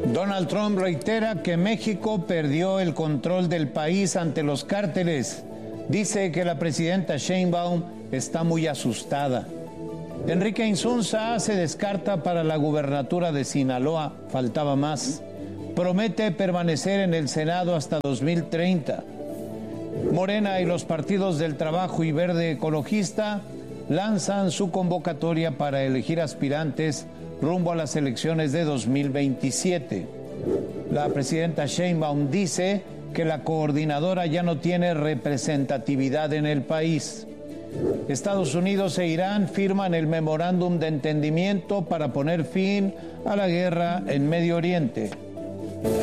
Donald Trump reitera que México perdió el control del país ante los cárteles. Dice que la presidenta Sheinbaum está muy asustada. Enrique Insunza se descarta para la gubernatura de Sinaloa, faltaba más. Promete permanecer en el Senado hasta 2030. Morena y los partidos del Trabajo y Verde Ecologista lanzan su convocatoria para elegir aspirantes rumbo a las elecciones de 2027. La presidenta Sheinbaum dice que la coordinadora ya no tiene representatividad en el país. Estados Unidos e Irán firman el memorándum de entendimiento para poner fin a la guerra en Medio Oriente.